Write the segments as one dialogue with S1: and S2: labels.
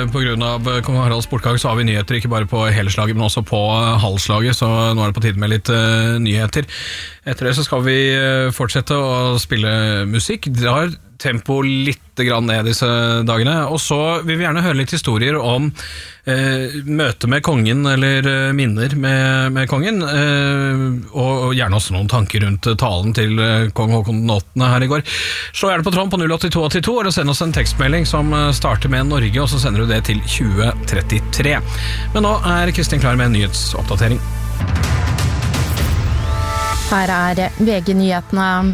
S1: på grunn av Kong Haralds sportkake så har vi nyheter ikke bare på hele slaget, men også på halvslaget, så nå er det på tide med litt nyheter. Etter det så skal vi fortsette å spille musikk, drar tempo litt grann ned disse dagene, og så vil vi gjerne høre litt historier om møte med kongen, eller minner med kongen, og gjerne også noen tanker rundt talen til kong Håkon den 8. her i går. Slå gjerne på tråden på 08282, eller send oss en tekstmelding som starter med Norge, og så sender du det til 2033. Men nå er Kristin klar med en nyhetsoppdatering.
S2: Her er VG-nyhetene.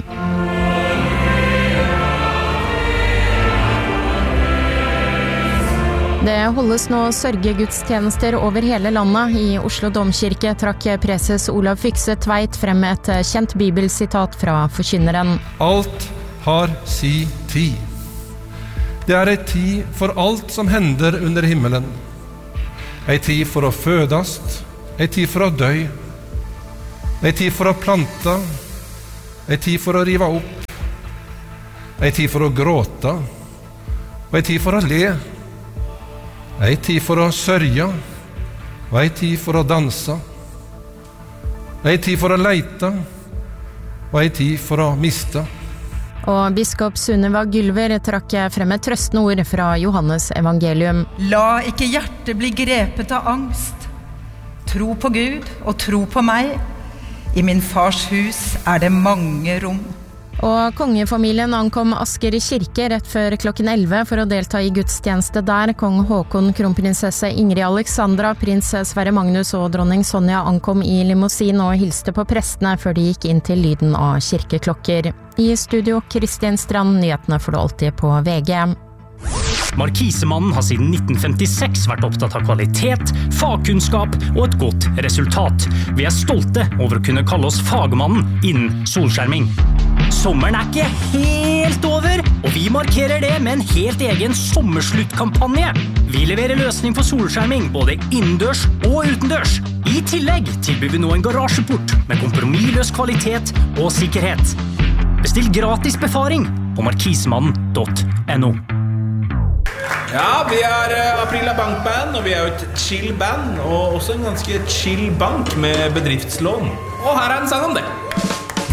S2: Det holdes nå sørgegudstjenester over hele landet. I Oslo Domkirke trakk preses Olav Fykse Tveit frem et kjent bibelsitat fra forkynneren.
S3: Alt har si tid. Det er en tid for alt som hender under himmelen. En tid for å fødast, en tid for å dø, en tid for å plante, en tid for å rive opp, en tid for å gråte, og en tid for å le. En tid for å sørge, og en tid for å danse. En tid for å leite, og en tid for å miste.
S2: Og biskop Sunniva Gylver trakk frem et trøstende ord fra Johannes evangelium.
S4: La ikke hjertet bli grepet av angst. Tro på Gud og tro på meg. I min fars hus er det mange rom.
S2: Og kongefamilien ankom Asker kirke rett før klokken 11 for å delta i gudstjeneste der. Kong Håkon, kronprinsesse Ingrid Alexandra, prins Sverre Magnus og dronning Sonja ankom i limousin og hilste på prestene før de gikk inn til lyden av kirkeklokker. I studio Kristin Strand, nyhetene får du alltid på VG.
S5: Markisemannen har siden 1956 vært opptatt av kvalitet, fagkunnskap og et godt resultat. Vi er stolte over å kunne kalle oss fagmannen innen solskjerming. Sommeren er ikke helt over, og vi markerer det med en helt egen sommersluttkampanje. Vi leverer løsning for solskjerming både innendørs og utendørs. I tillegg tilbyr vi nå en garasjeport med kompromissløs kvalitet og sikkerhet. Bestill gratis befaring på markisemannen.no.
S6: Ja, vi er Aprila Bankband, og vi er jo et chill band, og også en ganske chill bank med bedriftslån. Og her er en sang om det.